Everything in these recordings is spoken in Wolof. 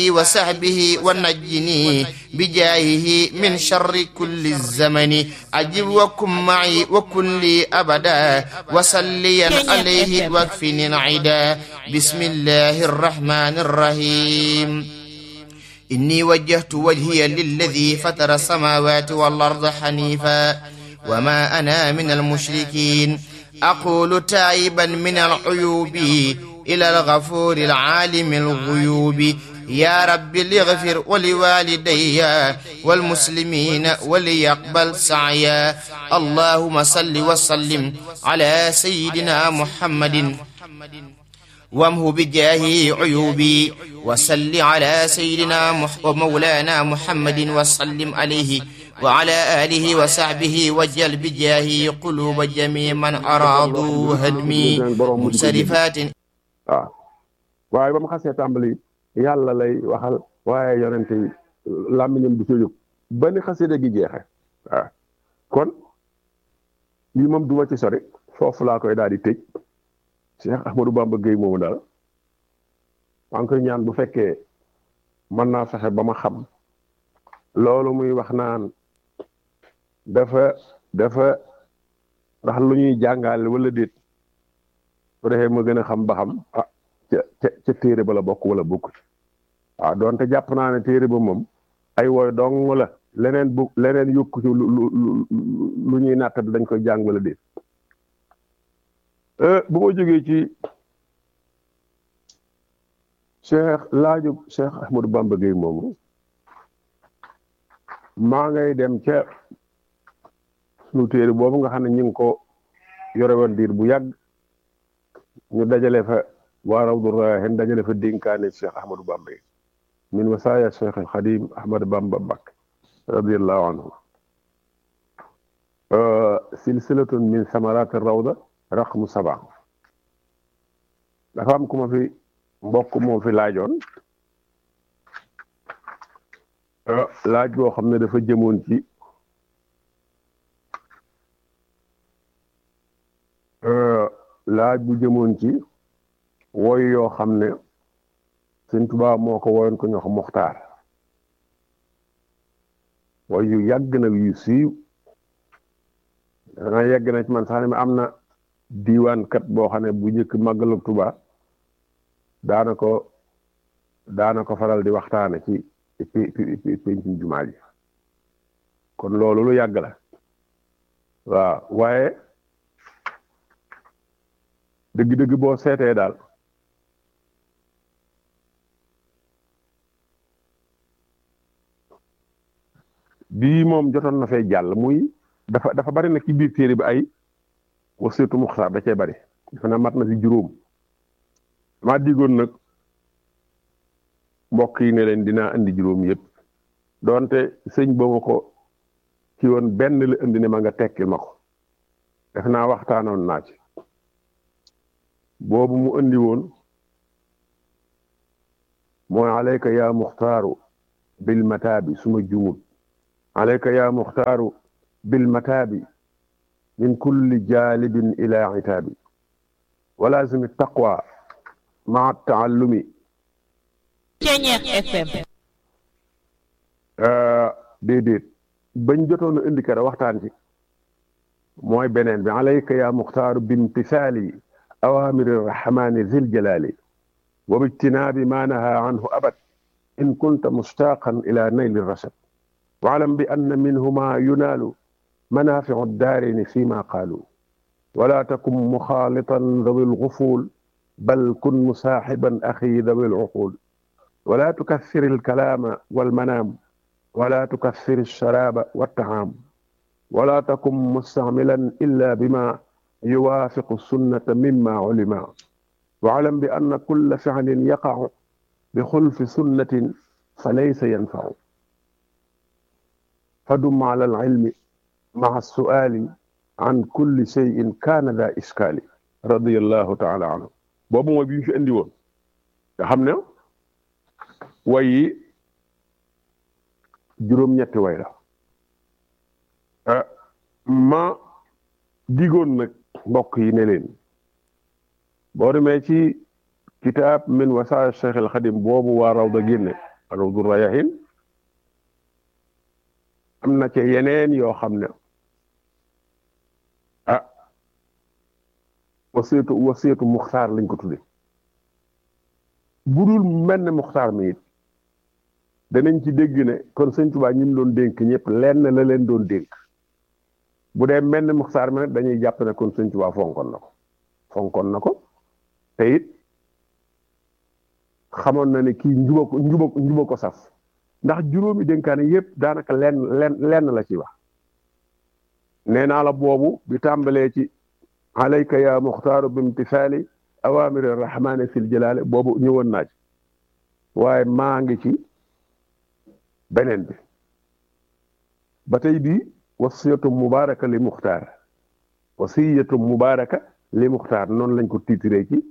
وصحبه ونجني بجاهه من شر كل الزمن أجب وكن معي وكن لي أبدا وصليا عليه واكفني العدا بسم الله الرحمن الرحيم إني وجهت وجهي للذي فطر السماوات والأرض حنيفا وما أنا من المشركين أقول تائبا من العيوب إلى الغفور العالم الغيوب يا رب ليغفر ولوالدي والمسلمين وليقبل سعيا اللهم صل وسلم على سيدنا محمد وامه بجاهه عيوبي وصل على سيدنا ومولانا محمد وسلم عليه وعلى آله وصحبه وجل بجاهه قلوب جميع من أرادوا هدمي منصرفات. waaye ba mu xasee tàmbali yàlla lay waxal waaye yonente yi làmmiñam du ca jóg ba ni xasida gi jeexe waaw kon lii moom duma ci sori foofu laa koy daal di tëj Cheikh Ahmadou Bamba Gueye moomu daal maa ngi koy ñaan bu fekkee mën naa fexe ba ma xam loolu muy wax naan dafa ndax lu ñuy jàngale wala déet bu defee ma gën a xam ba xam ca téere ba la bokk wala bokk waaw donte jàpp naa ne téere ba moom ay woy dong la leneen yokku ci lu ñuy natta dañ koy jàng wala déet bu ma jógee ci Cheikh Ahmadou Bamba Gueye moomu maa ngay dem ca sunu téere boobu nga xam ne ñu ngi ko yore woon diir bu yàgg ñu dajale fa waa Rawdu Rayaahiin dajale fa dénkaane Cheikh Ahmadou Bamba min wasaaya Cheikh al Xadim Ahmad Bamba Mbakke radiyallahu anhu silsilatun min samaraati rawda raqmu 7 dafa am ku ma fi mbokk moo fi laajoon laaj boo xam ne dafa jëmoon ci laaj bu jëmoon ci woy yoo xam ne Sëñ Tuubaa moo ko woyoon ko ñox Muxtaar woy yu yàgg nag yu siiw dana yegg na ci man sax ne am na diiwaan kat boo xam ne bu njëkk màggalu Tuubaa daana ko faral di waxtaane ci pencum jumaa ji kon loolu lu yàgg la waaw waaye dëgg-dëgg boo seetee daal bii moom jotoon na fee jàll muy dafa bari nag ci biir téere bi ay wasiitu Muxtaar da cee bari dafa na mat na fi juróom maa diggoon nag mbokk yi ne leen dinaa indi juróom yëpp doonte sëñ ba ma ko ci woon benn la indi ne ma nga tekkil ma ko def naa waxtaanoon naa ci boobu mu indi woon mooy alayka yaa muxtaaru bil mataabi suma jumut alayka yaa muxtaaru bil mataabi min kulli jaalibin ila itaabi walaazimi taqwa maa taallumi déedéet bañ jotoon a indi kara waxtaan ci mooy beneen bi alayka yaa muxtaaru bimtisaali awaamiri rahmaani zil jalaali wa bijtinaabi maa nahaa anhu abad in kunta mustaaqan ila nayli rashad waalam bi anna minhumaa yunaalu manaafiu daarayni fiimaa qaalu wala takun muxaalitan dawi lgufuul bal kun musaaxiban axi dawi luquul wala tukathir alkalaama walmanaam wala tukathir alsharaaba wattahaam wala takun mustacmilan illa bima yuwaafiqu sunnata mimma ulima waalam bi anna kulla ficlin yaqacu bi xulfi sunnatin fa laysa yanfacu fadum ala alcilmi maca su'aali an kulli cheyin kaana daa iskaali radiyallahu taala anhu boobu mooy bi ñu fi indi woon nga xam ne way yi juróom-ñetti way la ma digoon nag mbokk yi ne leen boo demee ci kitaab min wasaaya Cheikh al Xadim boobu waa Rawda génne rawdu rayahin am na ca yeneen yoo xam ne ah wasiyatu muxtaar lañ ko tudde budul mel ne muxtaar mi it danañ ci dégg ne kon sëñ Tuubaa ñi mu doon dénk ñëpp lenn la leen doon dénk bu dee mel ne muxtaar mi nag dañuy jàpp ne kon sëñ Tuubaa fonkoon na ko te it xamoon na ne kii njuba ko saf ndax juróomi dénkaane yëpp daanaka lenn la ci wax nee naa la boobu bi tàmbalee ci alayka ya muxtaaru bimtisaali awaamiri rahmaani fil jalaale boobu ñëwoon naa ci waaye maa ngi ci beneen bi ba tey bii wasiyatu mubaaraka li muxtaar wasiyatu mubaaraka li muxtaar noonu lañ ko tiitiree ci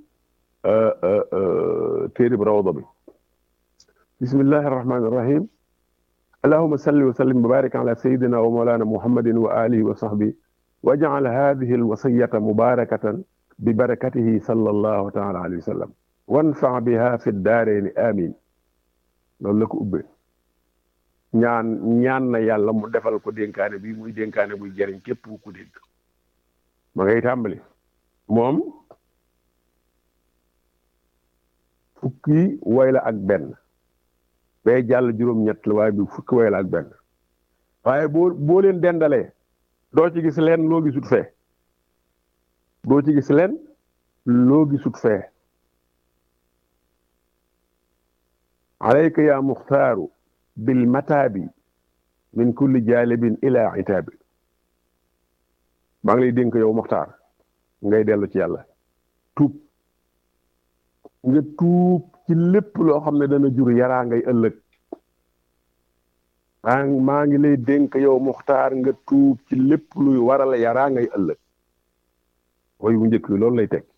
téere bi rawda bi bismillahi arrahmani irrahim allahuma salli wa sallim wa barik ala sayidina wa mawlana muhammadin wa alihi wa sahbi wa jaal hadihi alwasiyata mubarakatan bi barakatihi sallallahu taala alayhi wa sallam wanfa biha fi daareeni amin loolu la ko ubbee ñaan na yàlla mu defal ko dénkaane bi muy dénkaane buy jëriñ képp ku dégg ma ngay tàmbali moom fukki way la ak benn bay jàll juróom-ñett la waaye bi fukki way la ak benn waaye boo leen dendalee doo ci gis leen loo gisut fee doo ci gis leen loo gisut fee alayka ya muxtaaru bil mataabi min kulli jaalibin ila itaabi maa ngi lay dénk yow muxtaar ngay dellu ci yàlla tuub nga tuub ci lépp loo xam ne dana jur yaraa ngay ëllëg maa ngi lay dénk yow muxtaar nga tuub ci lépp luy waral yaraa ngay ëllëg way bu njëkk bi loolu lay teg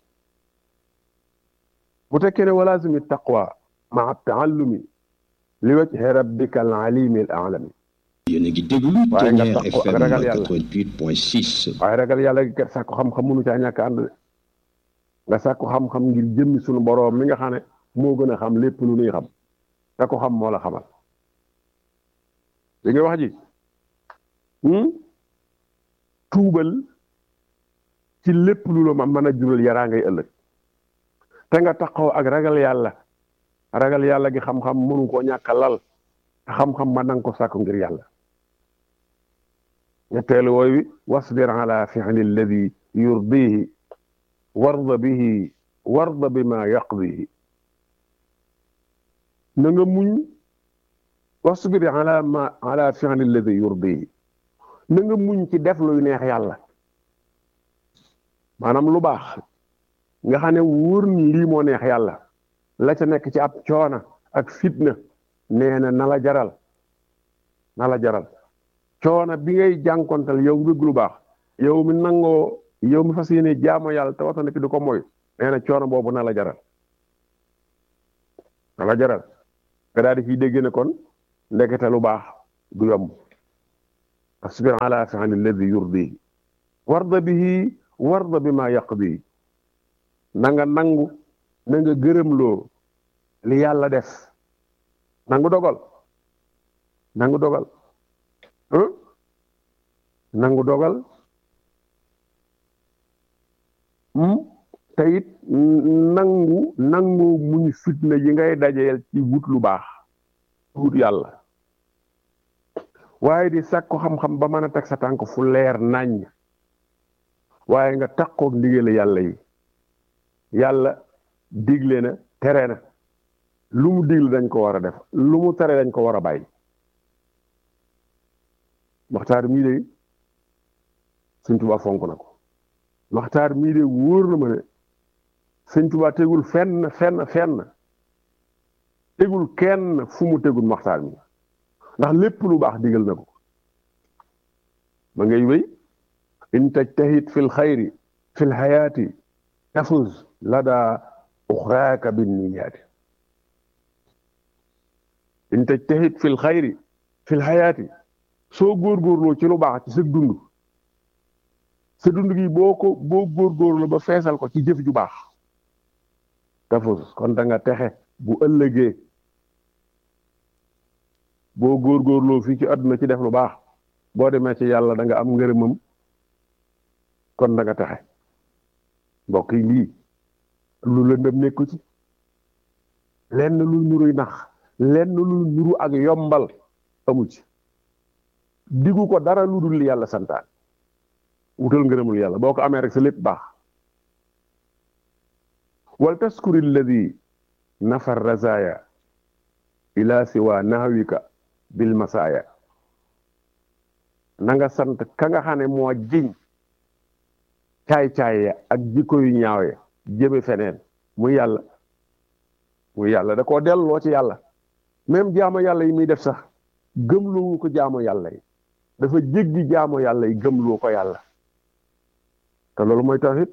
bu tekkee ne walaazimi taqwa maa taallumi li wajhi rabbika al alimi al a'lami yéen a ngi déglu Ténière FM 88.6 waaye ragal yàlla gi kat sàkku xam-xam mënu caa ñàkk ànd de nga sàkku xam-xam ngir jëmmi sunu boroom mi nga xam ne moo gën a xam lépp lu nuy xam te ko xam moo la xamal li nga wax ji tuubal ci lépp lu la ma mën a jural yaraa ngay ëllëg te nga taxaw ak ragal yàlla gi xam-xam mënu koo ñàkk lal te xam-xam ma nanga ko sàkku ngir yàlla ñetteelu wooy wi wasbir ala fi'li alladi yurdihi warda bima yaqdihi na nga muñ wasbir ala fi'li alladi yurdihi na nga muñ ci def luy neex yàlla maanaam lu baax nga xam ne wóor ni lii moo neex yàlla la ca nekk ci ab coona ak fitna nee na na la jaral coona bi ngay jànkontal yow nga lu baax yow mi fas yéene jaamu yàlla te waxta nekk di ko mooy nee na coono boobu na la jaral nga daal di ciy dégg ne kon ndekete lu baax du yomb asbir ala fi'li alladi yurdihi warda bima yaqdi na nga nangu na nga gërëmloo li yàlla def nangu dogal te it nangu muñ fitna yi ngay dajeel ci wut lu baax wut yàlla waaye di sàkku xam-xam ba mën a teg sa tànk fu leer naññ waaye nga takkook ndigal yàlla yi yàlla digle na tere na lu mu digle dañ ko war a def lu mu tere dañ ko war a bàyyi maxtaar mii de sëñ Tuubaa fonk na ko maxtaar mii de wóor na ma ne sëñ Tuubaa tegul fenn tegul kenn fu mu tegul maxtaar mi ndax lépp lu baax digal na ko ma ngay wéy in tajtahid fi lxayri fi lxayaati tafuz lada uxraaka binniyaati in tajtahid fi lxayri fi lxayaati soo góorgóorloo ci lu baax ci sa dund gi boo góorgóorloo ba feesal ko ci jëf ju baax tafuz kon da nga texe bu ëllëgee boo góorgóorloo fii ci àdduna ci def lu baax boo demee ci yàlla da nga am ngërëmam kon da nga taxe mbokk yi lii lu lëndëm nekku ci lenn lu nuruy nax lenn lu nuru ak yombal amu ci digu ko dara lu dul yàlla santaan wutal ngërëmul yàlla boo ko amee rek sa lépp baax wal taskuri alladi nafar razaya ila siwa nahwika bil masaya na nga sant ka nga xam ne moo jiñ caay-caay ya ak jikko yu ñaaw ya jëme feneen muy yàlla da koo delloo ci yàlla même jaamu yàlla yi muy def sax gëmloo ko jaamu yàlla yi dafa jéggi jaamu yàlla yi gëmloo ko yàlla te loolu mooy tawhid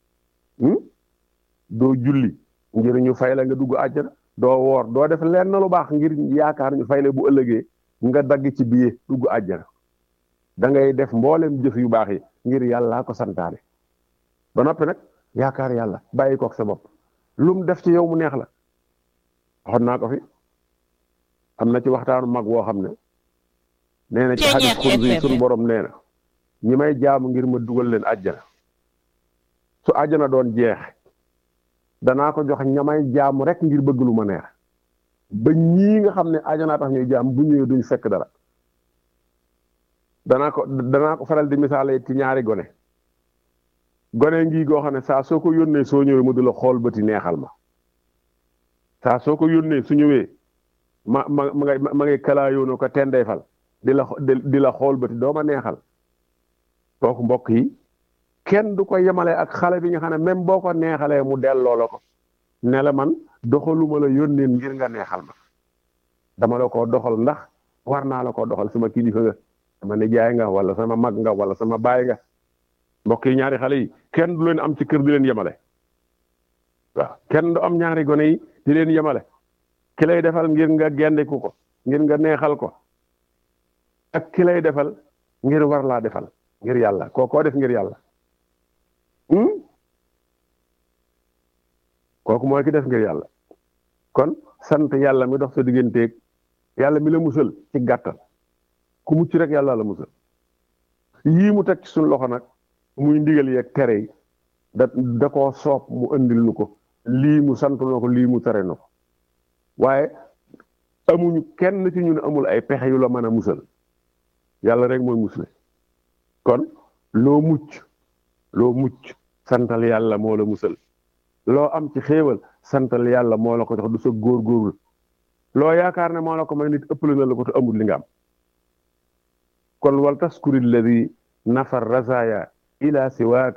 doo julli ngir ñu fay la nga dugg àjjana doo woor doo def lenn lu baax ngir yaakaar ñu fay la bu ëllëgee nga dagg ci biir dugg àjjana da ngay def mboolem jëf yu baax yi ngir yàllaa ko santaane ba noppi nag yaakaar yàlla bàyyi kook sa bopp lu mu def ci yow mu neex la waxoon naa ko fi am na ci waxtaanu mag woo xam ne nee na ci xadis xudsi suñu borom nee na ñi may jaamu ngir ma dugal leen àjjana su àjjana doon jeex danaa ko jox ñamay jaamu rek ngir bëgg lu ma neex ba ñii nga xam ne àjjanaa tax ñuy jaam bu ñëwee duñ fekk dara danaa ko faral di misaale ci ñaari gone ngi goo xam ne saa soo ko yónnee soo ñëwee mu di la xool bëti neexal ma saa soo ko yónnee su ñëwee ma ngay kalaayoonoo ko tendey fal di la xool bëti doo ma neexal kooku mbokk yi kenn du ko yemale ak xale bi nga xam ne même boo ko neexalee mu delloo la ko ne la man doxaluma la yónneen ngir nga neexal ma dama la ko doxal ndax war naa la ko doxal sama kilifa nga sama nijaay nga wala sama mag nga wala sama baay nga mbokk yi ñaari xale yi kenn du leen am ci kër di leen yemale waaw kenn du am ñaari gone yi di leen yemale ki lay defal ngir nga gendiku ko ngir nga neexal ko ak ki lay defal ngir war laa defal ngir yàlla koo def ngir yàlla kooku mooy ki def ngir yàlla kon sant yàlla mi dox sa digganteeg yàlla mi la musal ci gàttal ku mucc rek yàlla la musal yii mu teg ci suñu loxo nag muy ndigal yeeg tere yi da koo soob mu andil nu ko lii mu sant na ko lii mu tere na ko waaye amuñu kenn ci ñun amul ay pexe yu la mën a musal yàlla rek mooy musle kon loo mucc santal yàlla moo la musal loo am ci xéewal santal yàlla moo la ko jox du sa góorgóorlu loo yaakaar ne moo la ko may nit ëppale na la ko te amul li nga am kon wal taskuri alladi nafar razaya ila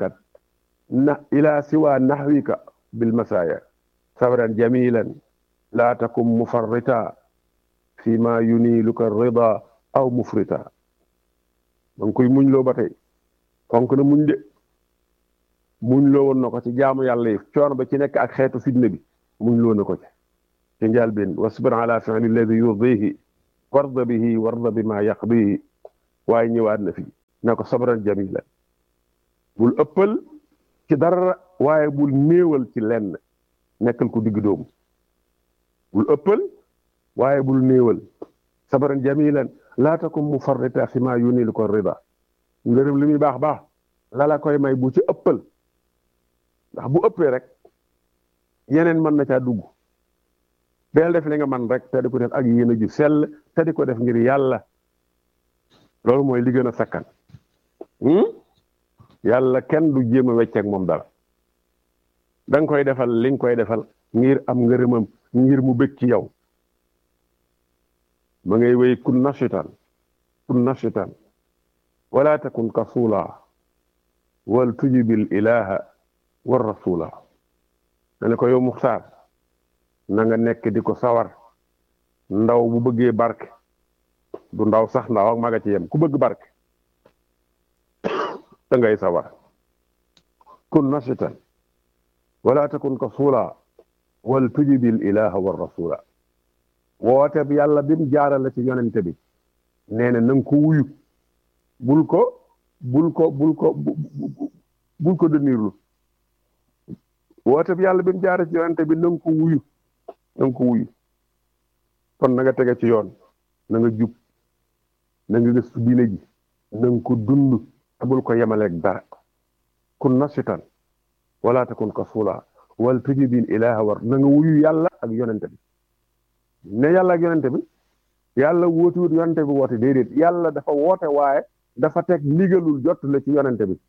siwa nahwika bil masaya sabran jamilan la takum mufarrita fi ma yuniluka rida aw mufrita ma ngi koy muñ loo ba tey fonk na muñ de muñ loo woon na ko ci jaamu yàlla yi coono ba ci nekk ak xeetu fitna bi muñ loo na ko ci njaal benn wasbir ala fi'li alladi yurdihi warda bihi warda bi ma yaqdihi waaye ñëwaat na fi na ko sabran jamilan bul ëppal ci dara waaye bul néewal ci lenn nekkal ko digg doomu bul ëppal waaye bul néewal sabran jamilan laa takum mufarrita fi ma yunilu ko rida ngërëm li muy baax la koy may bu ci ëppal ndax bu ëppee rek yeneen mën na caa dugg beel def li nga man rek te di ko def ak yéen a ju sell te di ko def ngir yàlla loolu mooy li gën a sakkan yàlla kenn du jéem a wecceeg moom dara da nga koy defal li nga koy defal ngir am ngërëmam ngir mu bëgg ci yow ma ngay wéy kun nashitan wala takun kasula wal tujibil ilaha war rasula ne ko yow muxtaar na nga nekk di ko sawar ndaw bu bëggee barke du ndaw sax ndaw ak maga ci yem ku bëgg barke da ngay sawar kun nashitan wala takun kasula wal tujibil ilaha war rasula woote bi yàlla bim jaarale ci yonente bi nee na nanga ko wuyu bul ko dënirlu woote bi yàlla bim jaarale ci yonente bi nanga ko wuyu kon na nga tege ci yoon na nga jub na nga gëstu diine ji na nga ko dund te bul ko yemaleeg dara kun nasitan wala takun kasula wal tujibil ilaha war na nga wuyu yàlla ak yonente bi ne yàlla ak yonente bi yàlla wootiwut yonente bi woote déedéet yàlla dafa woote waaye dafa teg ndigalul jot la ci yonente bi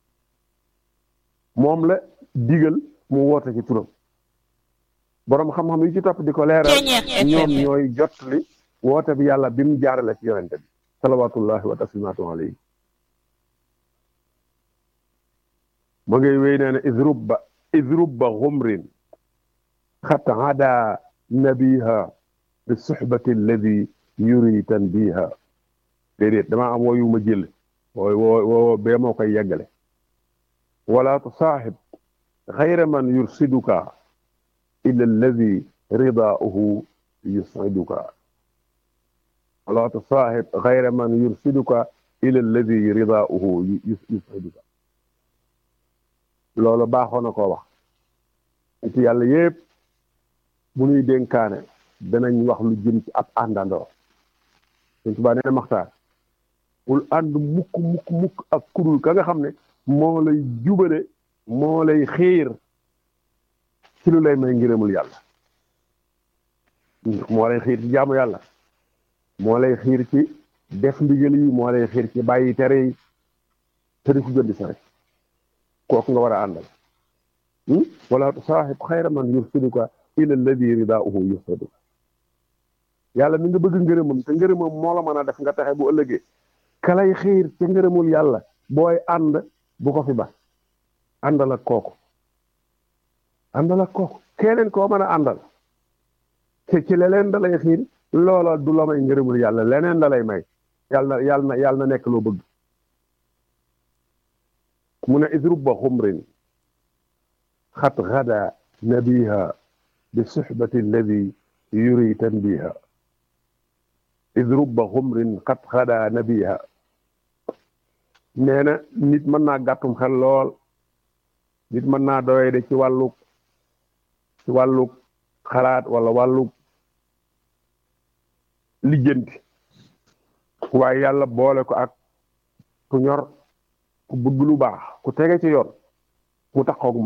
moom la digal mu woote ci turam boroom xam-xam yi ci topp di ko leeral ñoom ñooy jot li woote bi yàlla bi mu jaarale ci yonente bi salawatullahi wa taslimatu alayhi ma ngay wéy nee na idrubba xumrin xat ada nabiha bi suxbati alladi yuri tanbiha déedéet damaa am wooyu ma jël woo bee moo koy yeggale wala tusaaxib xayra man yursiduka ila alladi ridaahu yusciduka wala tusaaxib xayra man yursiduka ila alladi ridaahu yusciduka loolu baaxoo na koo wax ci yàlla yépp bu ñuy dénkaane danañ wax lu jëm ci ab àndandoo Sëñ Tuubaa nee na Maxtaar bul ànd mukk ak kurul ka nga xam ne moo lay jubale moo lay xiir ci lu lay may ngërëmul yàlla moo lay xiir ci jaamu yàlla moo lay xiir ci def ndigal yi moo lay xiir ci bàyyi tere yi te di ko gën di sore kooku nga war a àndal wala tusaaxib xayra man yursiduka ila alladi ridaahu yusriduka yàlla mi nga bëgg ngërëmam te ngërëmam moo la mën a def nga taxe bu ëllëgee kalay xiir ci ngërëmul yàlla booy ànd bu ko fi ba àndal ak kooku keneen koo mën a àndal ci leneen da lay xiir loola du la may ngërëmul yàlla leneen da lay may yàlla na nekk loo bëgg mu ne idrubba xumrin xat gada nabiha bi suxbati alladi yuri tanbiha idrubba xumrin xat gada nabiha nee na nit mën naa gàttum xel lool nit mën naa doye de ci wàlluk xalaat wala wàlluk lijjanti waaye yàlla boole ko ak ku ñor ku bëgg lu baax ku tege ci yoon mu taxoog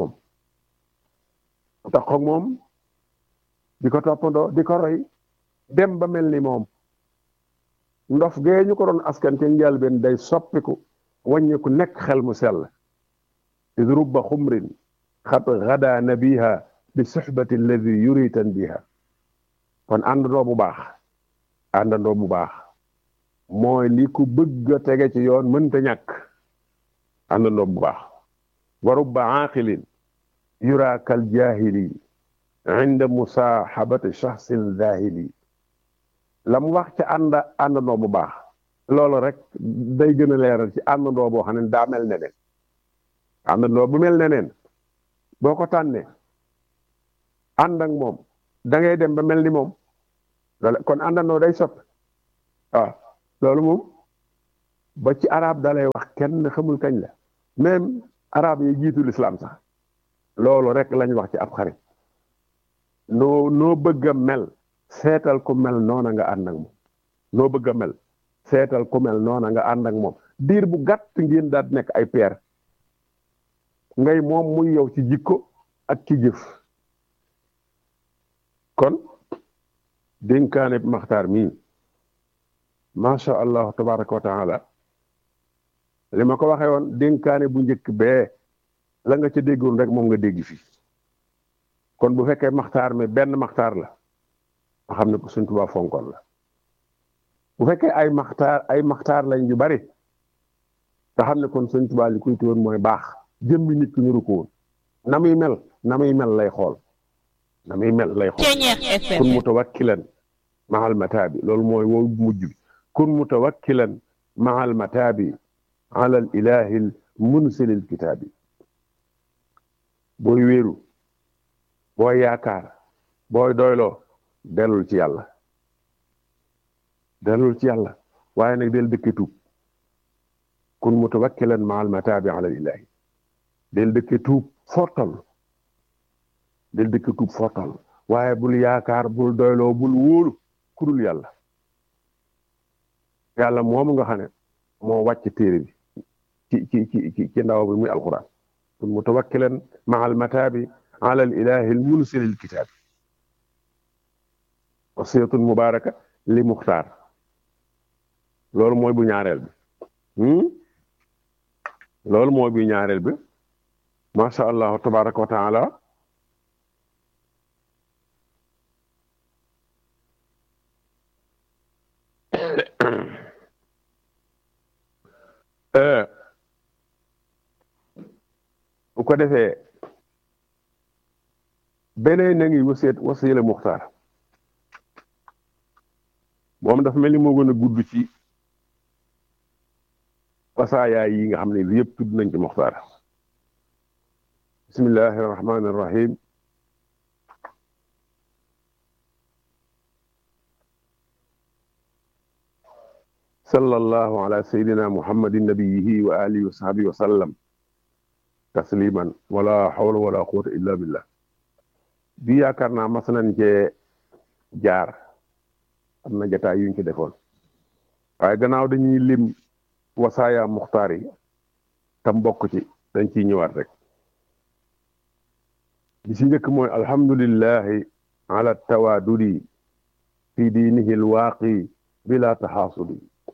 moom di ko toppandoo di ko roy dem ba mel ni moom ndof gee ñu ko doon askan te njëlbeen day soppiku wàññi ku nekk xel mu sell id rubba xumrin xat gada nabiha bi suxbati alladi yuri tanbiha kon àndandoo bu baax mooy li ku bëgg a tege ci yoon mënta ñàkk àndandoo bu baax wa rubba aaqilin yura kal jaahili inda musaaxabati shaxsin zaahili la mu wax ci àndandoo bu baax loolu rek day gën a leeral ci àndandoo boo xam ne daa mel neneen àndandoo bu mel neneen boo ko tànnee ànd ak moom da ngay dem ba mel ni moom kon àndandoo day soppi waaw loolu moom ba ci arab da lay wax kenn xamul kañ la même arab yi jiitu lislaam sax loolu rek lañ wax ci ab xarit noo bëgg a mel seetal ku mel noona nga ànd ak moom noo bëgg a mel seetal ku mel noona nga ànd ak moom diir bu gàtt ngeen daat nekk ay peer ngay moom muy yow ci jikko ak ci jëf kon dénkaane Maxtaar mii macha allah tabaraka wa taala li ma ko waxee woon dénkaane bu njëkk bee la nga ca déggoon rek moom nga dégg fii kon bu fekkee Maxtaar mi benn Maxtaar la nga xam ne ko Sëñ Tuubaa fonkoon la bu fekkee ay Maxtaar lañ yu bari nga xam ne kon Sëñ Tuubaa li koy tuwoon mooy baax jëmmi nit ki niru ko woon na muy mel lay xool kun mutawakkilan mahal mataabi loolu mooy wow mujj bi kun mutawakkilan mahal mataabi ala al ilahil munsilil kitaabi booy wéeru booy yaakaar booy doyloo dellul ci yàlla waaye nag del dëkke tuub kun mutawakkilan mahal mataabi ala al ilahi del dëkke tuub fortal waaye bul yaakaar bul doyloo bul wóolu kudul yàlla yàlla moomu nga xam ne moo wàcc téere bi ci ndaw bi muy alquran kun mutawakkilan maa almataabi ala al ilahi al munsil al kitab wasiyatun mubaraka li muxtaar loolu mooy bu ñaareel bi loolu mooy bu ñaareel bi masha allahu tabaraka wa taala bu ko defee beneen na ngi wasiyala muxtaar moom dafa mel ni moo gën a gudd ci wasaayaay yi nga xam ne yëpp tudd nañ ci muxtaar bismillahi rahmani rahim sallallahu ala sayyidina muhammadin nabiyihi wa alihi wa sahbihi wa sallam tasliman wala hawla wala quwwata illa billah bi yaakaar naa mas nañ cee jaar am na jataay yuñ ci defoon waaye gannaaw dañuy lim wasaaya muxtaar yi tam bokk ci dañ ciy ñëwaat rek bi si njëkk mooy alhamdulillahi ala tawaadudi fi diinihi alwaaqi bila taxaasudi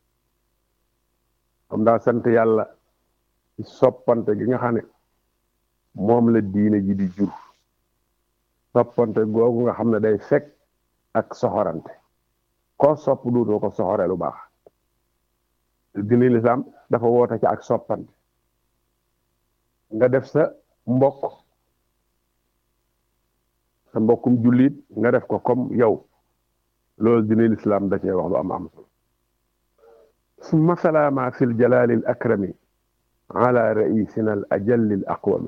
xam daa sant yàlla ci soppante gi nga xam ne moom la diine ji di jur soppante googu nga xam ne day fekk ak soxorante koo sopp duutoo ko soxore lu baax diine lislaam dafa woote ci ak soppante nga def sa mbokkum jullit nga def ko comme yow loolu diine lislaam da cee wax lu am solo summa salaama fil jalaalil akrami ala raisina al ajallil aqwami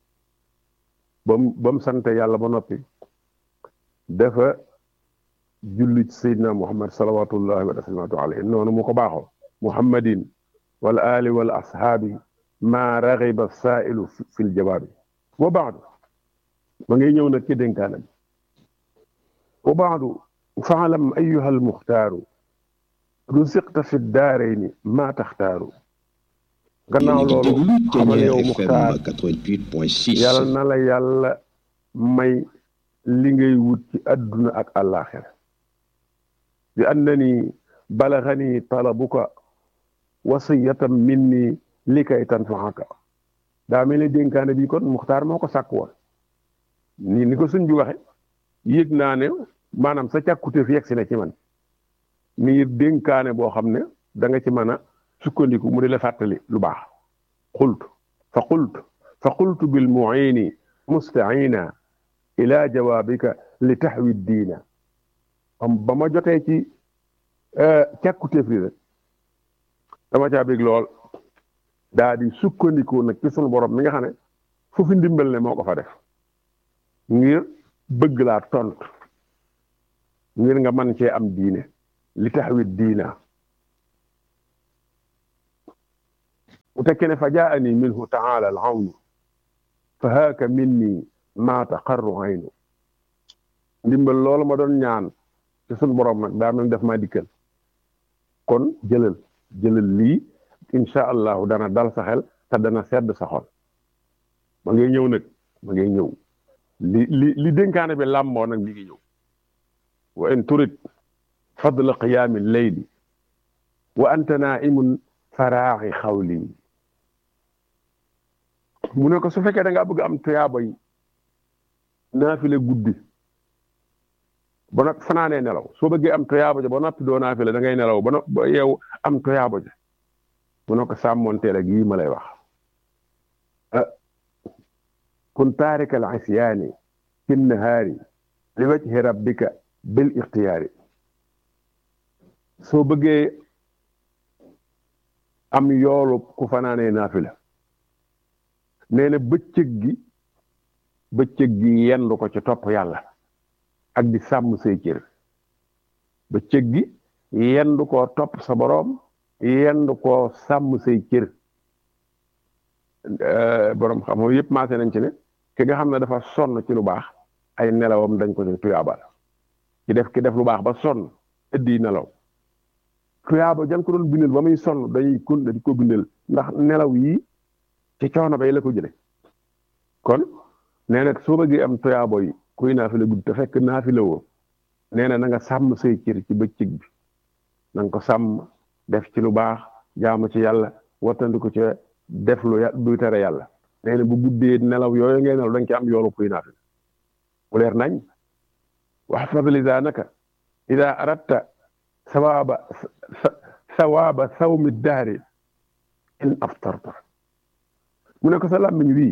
ba mu sant yàlla ba noppi dafa julli ci Seydina Muhammad salawatullahi wa taslimatu alayhi noonu mu ko baaxoo muhammadin wal ali wal ashaabi ma raxiba saailu fil jawaabi wa baadu ma ngay ñëw nag ci dénkaanam wa baadu faalam ayyuha al muxtaaru rusiqta fi daarayni ma taxtaaru gannaaw loolu xamal yow muxtaar yàlla na la yàlla may li ngay wut ci adduna ak àllaaxira bi annani balaxani talabuka wasiyatan minni li kay tanfaxaka daa mel ni dénkaane bi kon muxtaar moo ko sàkk woon ni ko suñ bi waxe yëg naa ne maanaam sa càkkutéef yegg si na ci man mi ngi dénkaane boo xam ne da nga ci mën a sukkandiku mu di la fàttali lu baax fa qultu bil muini mustaina ila jawaabika li taxwi diina ba ma jotee ci càkkutéef li rek dama caa bég lool daa di sukkandiku nag ci sunu borom mi nga xam ne foofu ndimbal ne moo ko fa def ngir bëgg laa tontu ngir nga mën cee am diine li taxwi diina mu tekkee ne fa jaani minhu taala al awnu fa haaka minni maa taqarru aynu ndimbal loolu ma doon ñaan ci sunu borom nag daa mel def maa dikkal kon jëlal lii incha allahu dana dal sa xel te dana sedd sa xol ma ngay ñëw nag li dénkaane bi làmboo nag mi ngi ñëw wa in turid fadla qiyaami leyli wa anta naimun faraaxi xawli mu ne ko su fekkee da ngaa bëgg am tuyaaba yi naafile guddi ba noppi fanaanee nelaw soo bëggee am tuyaaba ja ba noppi doo naafile da ngay nelaw ba yow am tuyaaba ja mu ne ko sàmmonteel ak yii ma lay wax kun taarika al isyaani fi nahaari li wajhi rabbika bil ixtiyaari soo bëggee am yoolu ku fanaanee naafila nee na bëccëg gi yendu ko ci topp yàlla ak di sàmm say cër bëccëg gi yendu koo topp sa boroom yendu koo sàmm say cër boroom xam nga yëpp maase nañ ci ne ki nga xam ne dafa sonn ci lu baax ay nelawam dañ ko ci tuyaabal ki def lu baax ba sonn ëddi nelaw tuyaaba jan ko doon bindal ba muy sonn day kun di ko bindal ndax nelaw yi ci coono bay la ko jële kon nee na soo bëggee am tuyaabo yi kuy naafila guddi te fekk naafila woo nee na nga sàmm say cër ci bëccëg bi na nga ko sàmm def ci lu baax jaamu ci yàlla wattandi ko ci def luy tere yàlla nee na bu guddee nelaw yooyu ngay nelaw da nga ci am yoolu kuy naafila mu leer nañ waxfad lisaanaka ida aradta sawaaba sawmi daari in aftarta mu ne ko sa làmmiñ wii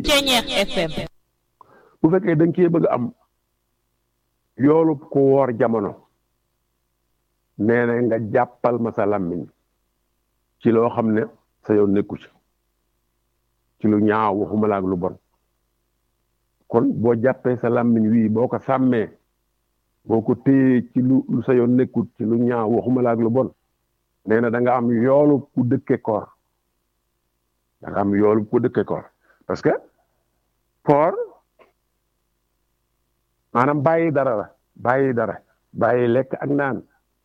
bu fekkee da nga cee bëgg am yoolub ku woor jamono nee na nga jàppal ma sa làmmiñ ci loo xam ne sa yoon nekku ci lu ñaaw waxuma la ak lu bon kon boo jàppee sa làmmiñ wii boo ko sàmmee boo ko téyee ci lu sa yoon nekkut ci lu ñaaw waxuma la ak lu bon nee na da nga am yoolub ku dëkke koor da nga am yoolub ku dëkke koor parce que koor maanaam bàyyi dara bàyyi lekk ak naan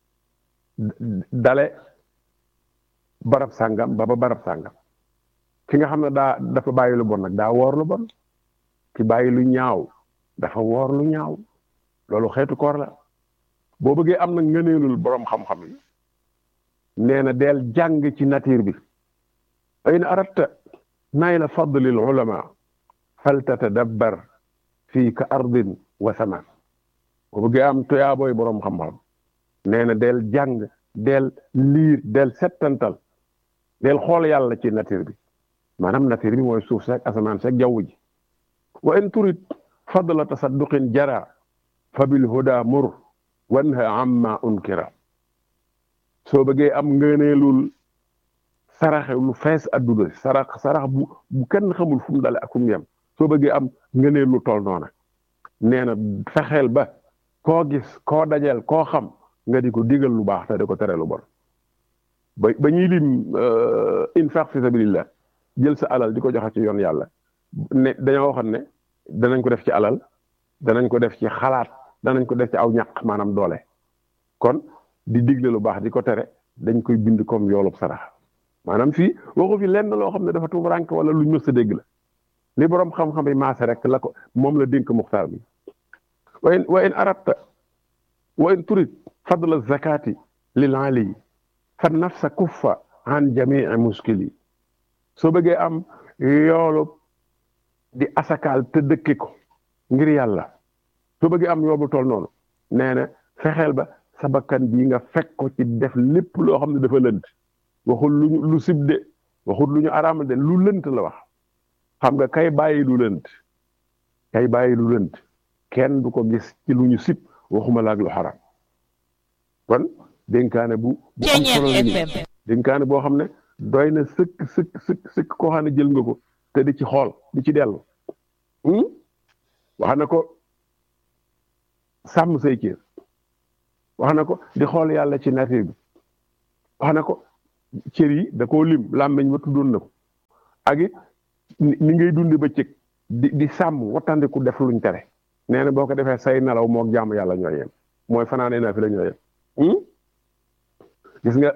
dale barab sàngam ba barab sàngam ki nga xam ne dafa bàyyi lu bon nag daa woor lu bon ki bàyyi lu ñaaw dafa woor lu ñaaw loolu xeetu koor la boo bëggee am na ngëneelul borom xam-xam yi nee na del jàng ci nature bi in aratta nayla fadlil ulama faltatadabbar fii ka ardin wa samaan boo bëggee am toyaabooy borom xam-xam nee na del jàng del liir del settantal del xool yàlla ci nature bi maanaam nature bi mooy suuf seeg asamaan seeg jaww ji wa in turid fadla tasadduqin jara fa bil huda mur wanha amma unkira soo bëggee am ngëneelul saraxe lu fees adduna sarax bu kenn xamul fu mu dale ak fu mu yem soo bëggee am ngëneel lu toll noona nee na fexeel ba koo gis koo dajeel koo xam nga di ko digal lu baax te di ko tere lu bon ba ñuy lim infaq fi sabilillah jël sa alal di ko joxe ci yoon yàlla ne dañoo waxoon ne danañ ko def ci alal danañ ko def ci xalaat danañ ko def ci aw ñaq maanaam doole kon di digle lu baax di ko tere dañ koy bind comme yoolub sarax maanaam fii waxu fi lenn loo xam ne dafa tuurank wala luñ mës a dégg la li borom xam-xam yi maase rek la ko moom la dénk muxtaar bi wa in aratta wa in turid fadla zakati lil ali fa nafsa kuffa an jamii muskili soo bëggee am yoolub di asakaal te dëkke ko ngir yàlla soo bëggee am yoolu toll noonu nee na fexeel ba sa bakkan bii nga fekk ko ci def lépp loo xam ne dafa lënt waxul lu sib de waxul lu ñu araamal de lu lënt la wax xam nga kay bàyyi lu lënt kenn du ko gis ci lu ñu sib waxuma la ak lu xaram kon dénkaane bu am solo la dénkaane boo xam ne doy na sëkk koo xam ne jël nga ko te di ci xool di ci dellu wax na ko sàmm say cër wax na ko di xool yàlla ci nature bi wax na ko cër yi da koo lim làmmeñ ba tuddoon na ko ak it ni ngay dundi ba cëg di sàmm wattandiku def luñ tere nee na boo ko defee say nelaw moog jaamu yàlla ñooy yem mooy fanaane naa fi la ñooy yem gis nga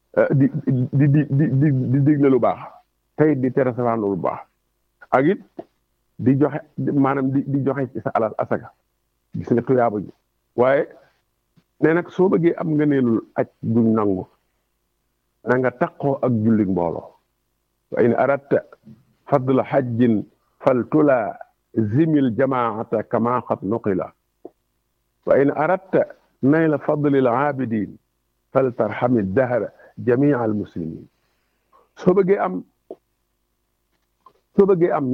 di digle lu baax tey di tere safaan lu baax ak it di joxe maanaam di joxe ci sa alal asaka gis nga tuyaaba ji waaye nee nag soo bëggee am ngëneelul aj duñ nangu na nga taqoo ak jullit mbooloo wa in aratta fadla hajjin faltula zimil jamaata kama xat nuqila wa in aratta nayla fadlil aabidin faltarxami dahra jamia al muslimin soo bëggee am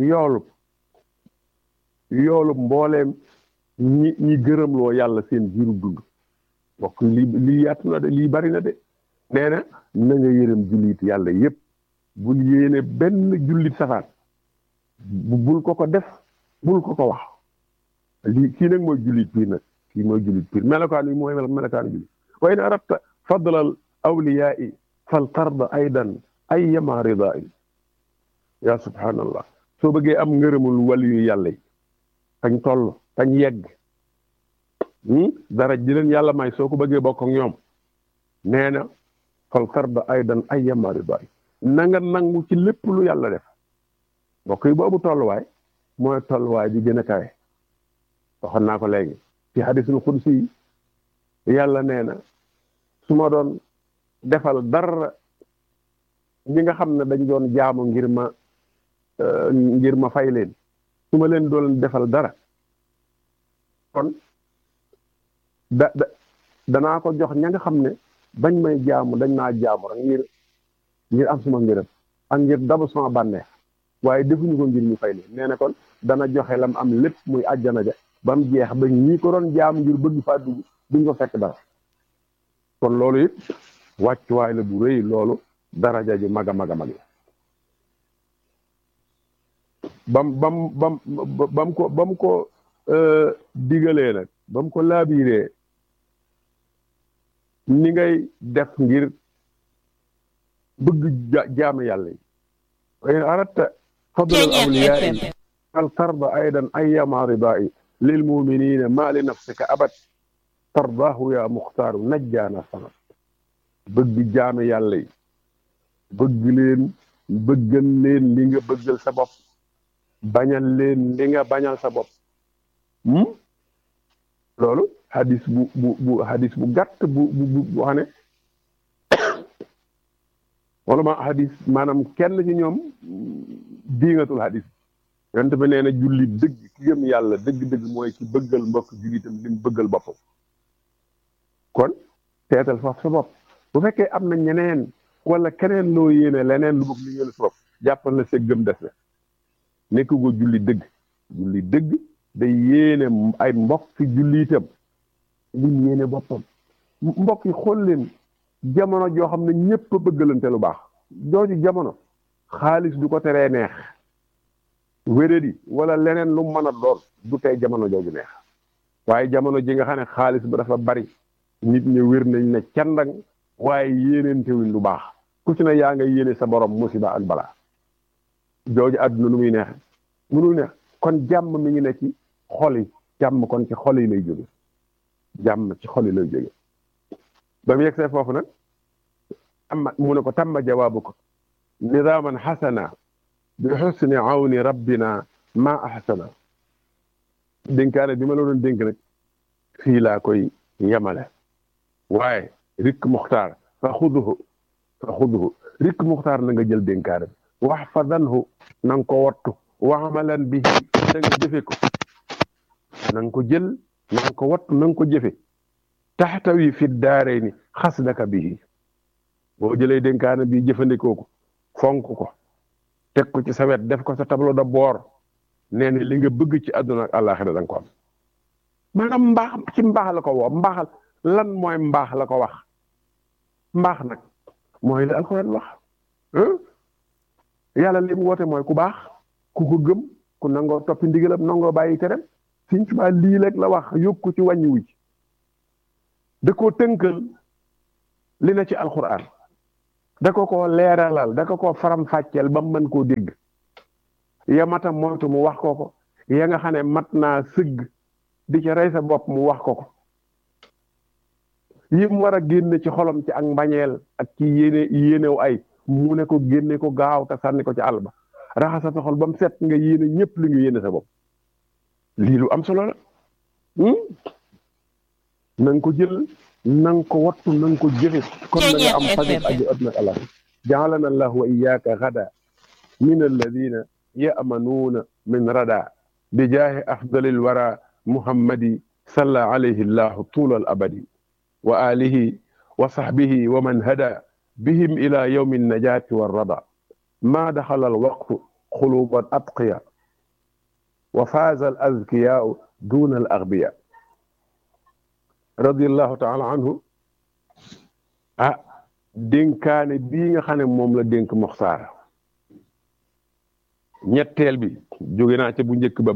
yoolub mbooleem ñi gërëmloo yàlla seen jiru dund bokk lii yaatu na de lii bari na de nee na na nga yërëm jullit yàlla yépp bul yéene benn jullit safaan bul ko def bul ko wax lii kii nag mooy jullit piir nag kii mooy jullit piir melokaan yi mooy melokaan jullit wa in aratta fadlal awliyaai fal tarda aydan ayyama ridaai yaa subhaanallah soo bëggee am ngërëmul waliyu yàlla yi tañ toll tañ yegg dara ji leen yàlla may soo ko bëggee bokk ak ñoom nee na fal tarda aydan ayyama ridaay na nga nangu ci lépp lu yàlla def mbokk yi boobu tolluwaay mooy tolluwaay bi gën a kawe waxoon naa ko léegi ci hadisul qudsi yi yàlla nee na su ma doon defal dara ñi nga xam ne dañ doon jaamu ngir ma fay leen su ma leen doon defal dara kon danaa ko jox ña nga xam ne bañ may jaamu dañ naa jaamu rek ngir am suma ngërëm ak ngir dabu sama bànneex waaye defuñu ko ngir ñu fay leen nee na kon dana joxe lam am lépp muy àjjana ja ba mu jeex ba ñi ko doon jaamu ngir bëgg faa dugg duñ ko fekk dara kon loolu it wàccuwaay la bu rëy loolu daraja ju mag a mag a mag la bam ko digalee nag bam ko laabiiree ni ngay def ngir bëgg jaamu yàlla yi wa in aradta fadlal awliyaai fal tarda aydan ayyama ridaa'i lil muminina ma li nafsika abad tardaahu ya muxtaaru najjaana sanat bëgg jaamu yàlla yi bëgg leen bëggal leen li nga bëggal sa bopp bañal leen li nga bañal sa bopp loolu hadis bu gàtt bu xam ne wala ma hadis maanaam kenn ci ñoom diingatul hadis yonent bi nee na julli dëgg ki gëm yàlla dëgg-dëgg mooy ci bëggal mbokk jullitam li mu bëggal boppam kon seetal foofu sa bopp bu fekkee am na ñeneen wala keneen loo yéene leneen lu bëgg li ngeen sa bopp jàppal na sa gëm des na nekk ko julli dëgg day yéene ay mbokk fi jullitam lim yéene boppam mbokk yi xool leen jamono joo xam ne ñëpp a bëggalante lu baax jooju jamono xaalis du ko teree neex wéradi wala leneen lu mën a doon du tey jamono jooju neex waaye jamono ji nga xam ne xaalis ba dafa bari nit ñi wér nañ ne candang waaye yéeneentewuñ lu baax ku ci ne yaa nga yéene sa borom musiba ak balaa jooju àdduna nu muy neex mënul neex kon jàmm mi ngi ne ci xol yi jàmm kon ci xol yi lay jóge jàmm ci xol yi lay jóge ba mu yegsee foofu nag mu ne ko tamma jawaabu ko nidaaman xasana bi xusni awni rabbina ma ahsana dénkaane bi ma la doon dénk nag fii laa koy yemale waaye rikk muxtaar fa xuduhu rikk muxtaar na nga jël dénkaane bi wax fadanhu na nga ko wattu waxamalan bi da nga jëfe ko na nga ko jël na nga ko wattu na nga ko jëfe taxtawi fi daaree ni xasdaka bihi boo jëlee dénkaane bi jëfandikoo ko fonk ko teg ko ci sa wet def ko sa tableau de bord nee na li nga bëgg ci àdduna ak àllaaxira da nga ko am maanaam mbaax ci mbaax la ko woo mbaaxal lan mooy mbaax la ko wax mbaax nag mooy la alxuraan wax yàlla li mu woote mooy ku baax ku ko gëm ku nangoo toppi ndigalam nangoo bàyyi terem Sëñ Tuubaa lii rek la wax yóbbu ci wàññi wu ci da koo tënkal li na ci alxuraan da ko koo leeralal da ko koo faram fàcceel ba mu mën koo dégg ya matam moytu mu wax ko ya nga xam ne mat naa sëgg di ci rey sa bopp mu wax ko yi mu war a génne ci xolam ci ak mbañeel ak ci yéenew ay mu ne ko génne ko gaaw te sànni ko ci àll ba raxasa sa xol ba mu set nga yéene ñëpp li nga yéene sa bopp lii lu am solo la na nga ko jël na nga ko wattu na nga ko jëfe kon na nga am fajat aju adna ak allah jaalana allahu wa iyyaka gada min alladina ya'manuuna min rada bi jaahi afdalil wara muhammadi salla alayhi llahu tuula al abadi wa alihi wa sahbihi wa man hada bihim ila yawmi najati warrada ma daxala al waqtu xuluba al atqiya wa faaza al azkiyaa duna al aghbiya radiallahu taala anhu dénkaane bii nga xam ne moom la dénk Muxtaar ñetteel bi jóge naa ca bu njëkk ba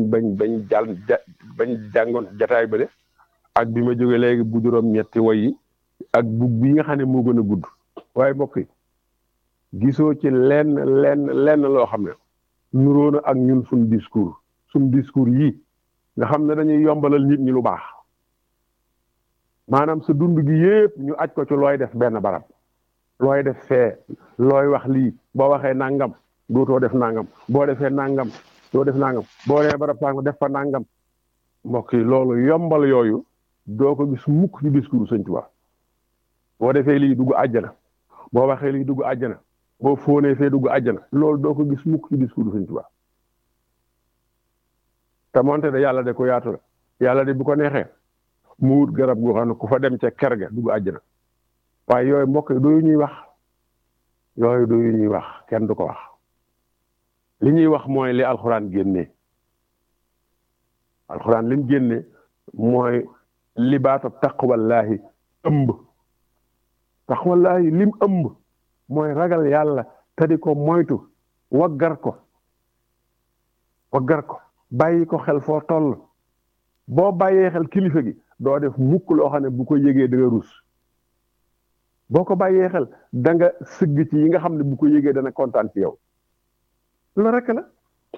bañ jàngoon jataay ba de ak bi ma jóge léegi bu juróom ñetti way yi ak bu bii nga xam ne moo gën a gudd waaye mbokk yi gisoo ci lenn loo xam ne nuróo na ak ñun suñ discours yii nga xam ne dañuy yombalal nit ñi lu baax maanaam sa dund gi yépp ñu aj ko ci looy def benn barab looy def fee looy wax lii boo waxee nangam dootoo def nangam boo defee nangam doo def nangam boo nee barab sàngam def fa nangam mbokk yi loolu yombal yooyu doo ko gis mukk ci discours Sëñ Tuubaa boo defee lii dugg àjjana boo waxee lii dugg àjjana boo fóonee fee dugg àjjana loolu doo ko gis mukk ci discours Sëñ Tuubaa te moonte de yàlla de ko yaatu la yàlla de bu ko neexee mu wut garab goo xam ne ku fa dem ca ker ga dugg àjjana waaye yooyu mbokk yi dooyu ñuy wax yooyu dooyu ñuy wax kenn du ko wax li ñuy wax mooy li alxuraan génnee alxuraan li mu génne mooy li baatu taqwallaahi ëmb taqwallaahi lim ëmb mooy ragal yàlla te di ko moytu waggar ko bàyyi ko xel foo toll boo bàyyee xel kilifa gi doo def mukk loo xam ne bu ko yëgee da nga rus boo ko bàyyee xel da nga sëgg ci yi nga xam ne bu ko yëgee dana kontaan ci yow lu rekk la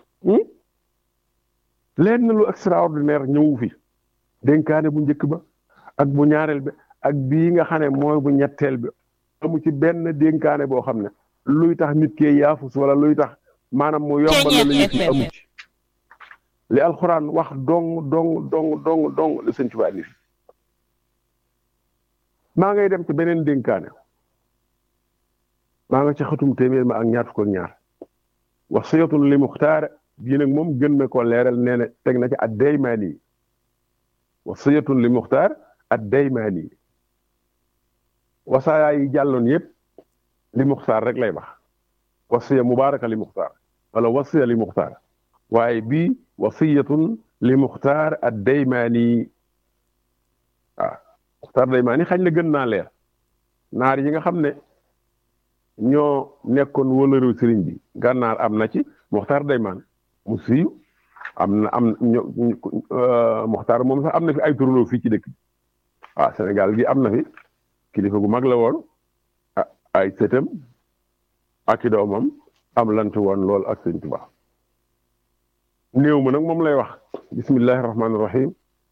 leen na lu extraordinaire ñëwu fi dénkaane bu njëkk ba ak bu ñaareel bi ak bii nga xam ne mooy bu ñetteel bi amu ci benn dénkaane boo xam ne luy tax nit kee yaafus wala luy tax maanaam mu yombal la ñu fi amu ci li alxuraan wax dong la Sëñ Tuubaa ni fi maa ngay dem ci beneen dénkaane maa nga ci xatum téeméer ma ak ñaar fukk ak ñaar wasiyatun li muxtaar bii nag moom gën na ko leeral nee na teg na ci ad-Daymaani wasiyatun li muxtaar ad-Daymaani wasaaya yi jàlloon yëpp li muxtaar rek lay wax wasiya mubaaraka li muxtaar wala wasiya li muxtaar waaye bii wasiyatun li muxtaar ad-Daymaani waaw muxtaar Daymaani xañ na gën naa leer naar yi nga xam ne ñoo nekkoon wëlëru sëriñ bi gànnaar am na ci muxtaar Daymaan mu siiw muxtaar moom sax am na fi ay turandoo fii ci dëkk bi waaw Sénégal gi am na fi kilifa gu mag la woon ay sëtam ak i doomam am lant woon lool ak Sëñ Tuubaa néew ma nag moom lay wax bismillahi rahmaani rahim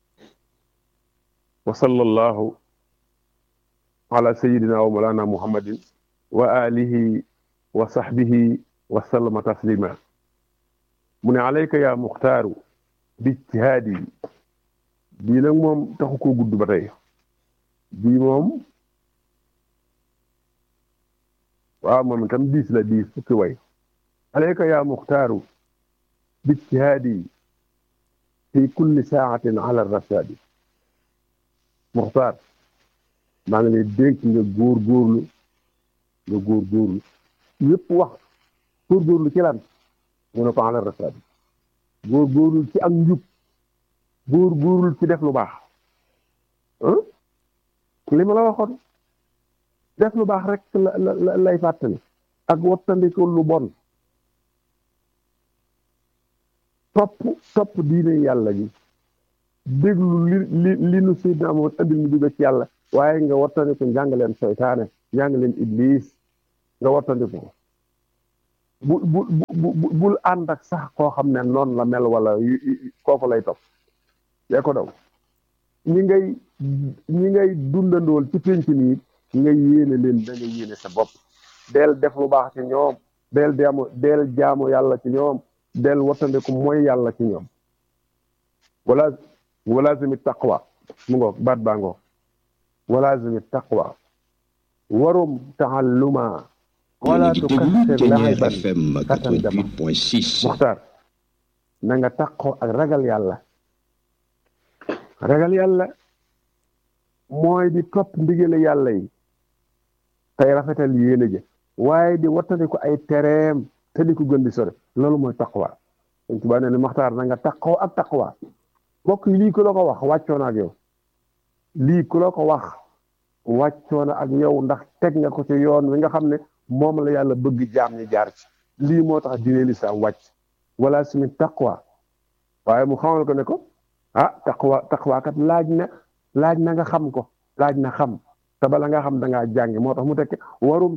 wa sallallahu ala sayidina wa mawlana muhammadin wa alihi wa sahbihi wa sallama taslima mu ne alayka yaa muxtaaru bi ijtihaadi bii nag moom taxu koo gudd ba tey bii moom waaw moom itam diis la diis fukki way alayka yaa muxtaaru bi ijtihaadi fi kulli saatin ala rashaadi muxtaar maa ngi lay dénk nga góorgóorlu yëpp wax góorgóorlu ci lan mu ne ko ala rashaadi góorgóorlu ci ak njub góorgóorlu ci def lu baax li ma la waxoon def lu baax rek la lay fàttali ak wattandiko lu bon topp diine yàlla gi déglu li nu Seydina Muhammad andil ñu jóge ci yàlla waaye nga wattandiko njàngaleen seytaane njàngaleen iblis nga wattandiko bul ànd ak sax koo xam ne noonu la mel wala kooku lay topp yee ko daw ñi ngay dundandool ci pénc nii nga yéene leen da nga yéene sa bopp del def lu baax ci ñoom del jaamu yàlla ci ñoom del wattandiku mooy yàlla ci ñoom walazimi taqwa mu ngoog baat baa ngoog walazimi taqwa warum taalluma wala tukassir la'iban katan dama muxtaar na nga taqoo ak ragal yàlla mooy di topp ndigale yàlla yi tey rafetal yéene ji waaye di wattandiku ay tereem te di ko gën di sore loolu mooy taqwa Sëñ Tuubaa nee na Maxtaar na nga taqoo ak taqwa mbokk yi lii ku la ko wax wàccoona ak yow lii ku la ko wax wàccoona ak yow ndax teg nga ko ci yoon wi nga xam ne moom la yàlla bëgg jaam ñi jaar ci lii moo tax diine lislaam wàcc wala simi taqwa waaye mu xamal ko ne ko taqwa kat laaj na nga xam ko laaj na xam te bala nga xam da ngaa jàngi moo tax mu tekki warum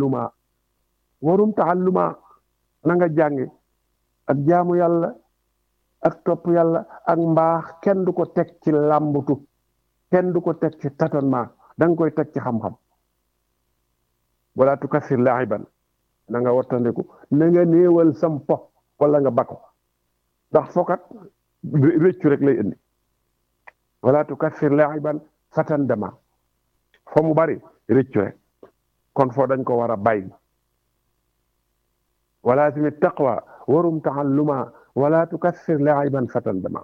taalluma na nga jàngi ak jaamu yàlla ak topp yàlla ak mbaax kenn du ko teg ci làmbatu kenn du ko teg ci tâtonnement da nga koy teg ci xam-xam wala tukassir laaxiban na nga wattandiku na nga néewal sam po wala nga bako ndax fokat rëccu rek lay indi wala tukassir laaxiban fatan dama fo mu bari rëccu rek kon foo dañ ko war a bàyyi wala tamit taqwa warum taalluma wala tukassir laaxiban fatan dama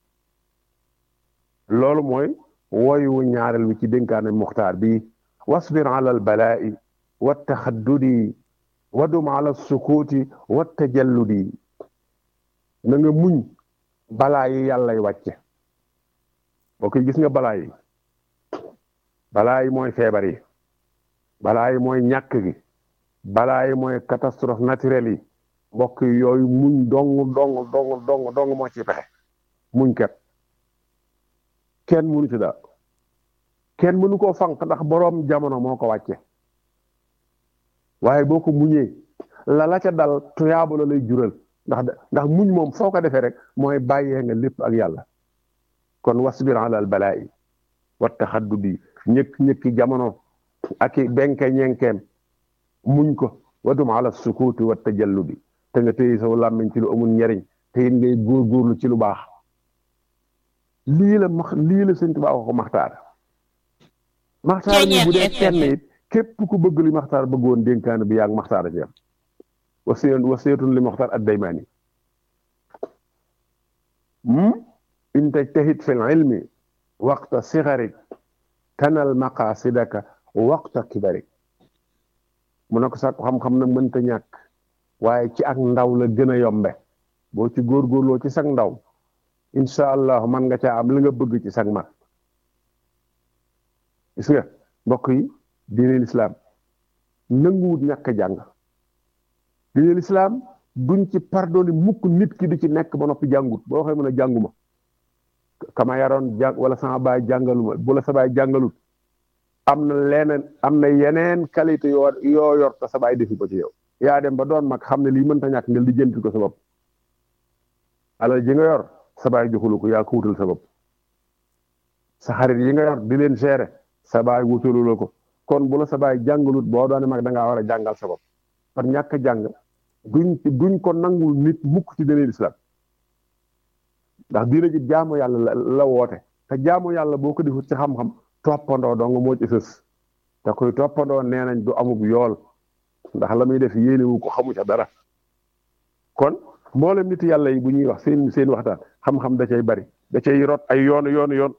loolu mooy woyu ñaareel wi ci dénkaane muxtaar bi wasbir ala albalaa'i wattaxaddudi wadum ala sukuuti wattajalludi na nga muñ balaa yi yàllay wàcce boo koy gis nga balaa yi mooy feebar yi balaa yi mooy ñàkk gi balaa yi mooy catastrophe naturelle yi mbokk yooyu muñ dong moo ci pexe muñ kat kenn mënu ci daal kenn mënu koo fanq ndax boroom jamono moo ko wàcce waaye boo ko muñee la ca dal tuyaaba la lay jural ndax muñ moom foo ko defee rek mooy bàyyee nga lépp ak yàlla kon wasbir ala al balaa'i wa taxaddudi ñëkki jamono ak i benke ñenkeem muñ ko wadum ala sukuuti wa tajalludi te nga téye saw làmmiñ ci lu amul njariñ te it ngay góorgóorlu ci lu baax lii la Sëñ Tuubaa ko maxtaar mi bu dee kenn it képp ku bëgg li maxtaar bëggoon dénkaane bi yaag maxtaar a ci am wasiyatun li maxtaar ad-Daymaani in tajtahid fi l-ilmi waqta sigarik tanal maqaasidaka waqta kibarik mu ne ko sax xam-xam nag mënta ñàkk waaye ci ak ndaw la gën a yombe boo ci góorgóorloo ci sag ndaw incha allah man nga caa am li nga bëgg ci sag mag gis nga mbokk yi diine lislaam nanguwut ñàkk jàng diine lislaam duñ ci pardonné mukk nit ki di ci nekk ba noppi jàngut boo waxee mën a jànguma kama yaroon jàng wala sama baay jàngaluma bu la sa baay jàngalut am na yeneen qualité yoo yor te sa baay defi ko ci yow yaa dem ba doon mag xam ne lii mënta ñàkk nga lijjanti ko sa bopp alal ji nga yor sa baay joxulu ko yaa ko wutal sa bopp sa xarit yi nga yor di leen gérer sa baay wutalu la ko kon bu la sa baay jàngalut boo doone mag da ngaa war a jàngal sa bopp par ñàkk jàng duñ ko nangul nit mukk ci diine lislaam ndax diine ji jaamu yàlla la woote te jaamu yàlla boo ko defut ci xam-xam toppandoo dong moo ci sës te koy toppandoo nee nañ du amub yool ndax la muy def yéenewu ko xamu ca dara kon mboolem nit yàlla yi bu ñuy wax seen waxtaan xam-xam da cay bari da cay rot ay yoon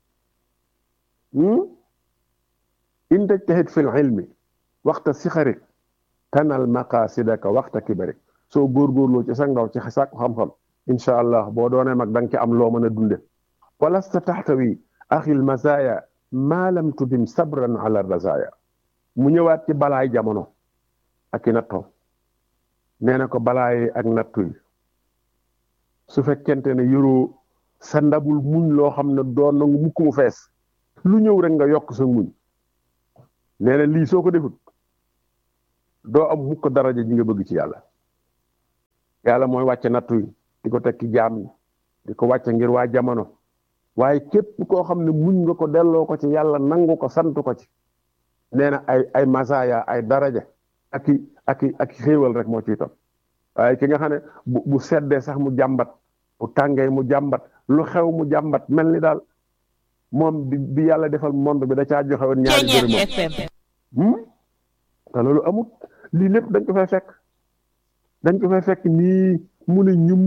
in tajtahid fi l ilmi waxta sixarik tanal maqaasidaka waxta kibarik soo góorgóorloo ci sa ndaw ci sàkku xam-xam incha allah boo doonee mag da nga ci am loo mën a dunde walasta taxtawi axil masaya maa lam tudim sabran ala razaya mu ñëwaat ci balaay jamono ak i nattoo nee na ko balaay ak nattu yi su fekkente ne yoroo sa ndabul muñ loo xam ne doon nangu mukk mu fees lu ñëw rek nga yokk sa muñ nee na lii soo ko defut doo am mukk daraja ji nga bëgg ci yàlla mooy wàcce nattu yi di ko tekki jaam yi di ko wàcce ngir waa jamono waaye képp koo xam ne muñ nga ko delloo ko ci yàlla nangu ko sant ko ci nee na ay masaya ay daraja ak xéewal rek moo ciy topp waaye ki nga xam ne bu seddee sax mu jàmbat bu tàngee mu jàmbat lu xew mu jàmbat mel ni daal moom bi yàlla defal monde bi da caa joxe woon ñaari dërëm te loolu amut lii lépp dañ ko fay fekk nii mu ne ñum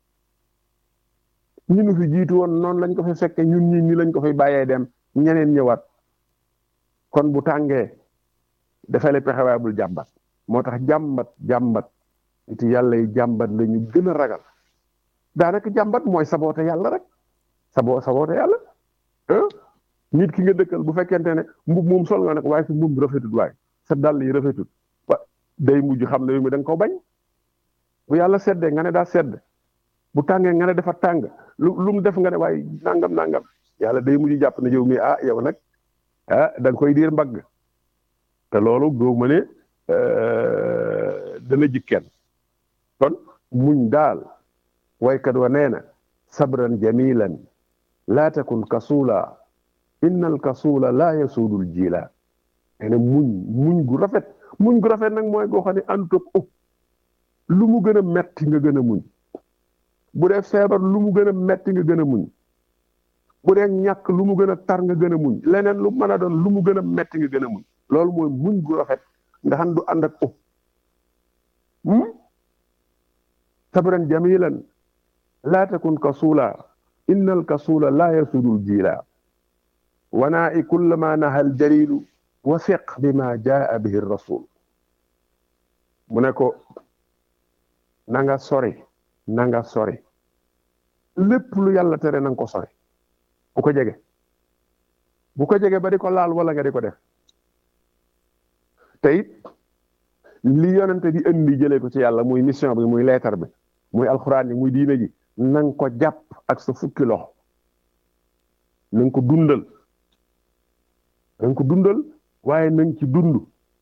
ñu nu fi jiitu woon noonu lañ ko fay fekke ñun ñi nii lañ ko fay bàyyee dem ñeneen ñëwaat kon bu tàngee dafay la pexe waaye bul jàmbat moo tax jàmbat nit yàlla yi jàmbat la ñu gën a ragal daanaka jàmbat mooy saboote yàlla rek saboote yàlla nit ki nga dëkkal bu fekkente ne mbub moom sol nga nag waaye sa mbub rafetut waaye sa dàll yi rafetut day mujj xam ne yow mi da nga ko bañ bu yàlla seddee nga ne daa sedd bu tàngee nga ne dafa tàng lu mu def nga ne waaye nangam yàlla day mujj jàpp ne yow mi yow nag da nga koy diir mbagg te loolu doo ma ne dana jikkeen kon muñ daal waykat wa nee na sabran jamilan laa takun kasula inna al kasula laa yasuudul jila nee na muñ gu rafet muñ gu rafet nag mooy goo xam ne àndut ak lu mu gën a metti nga gën a muñ bu dee feebar lu mu gën a metti nga gën a muñ bu dee ñàkk lu mu gën a tar nga gën a muñ leneen lu mën a doon lu mu gën a metti nga gën a muñ loolu mooy muñ gu rafet nga xam du ànd ak sabran jamilan laa takun kasula innal kasula laa yasudul jiila wanaa'i kullama nahal jalilu wasiq bima jaa bihi rasul mu ne ko na nga sori lépp lu yàlla tere na nga ko sori bu ko jege ba di ko laal wala nga di ko def te it li yonente bi indi jëlee ko ci yàlla muy mission bi muy leetar bi muy alxuraan yi muy diine ji na nga ko jàpp ak sa fukki loxo na nga ko dundal waaye na nga ci dund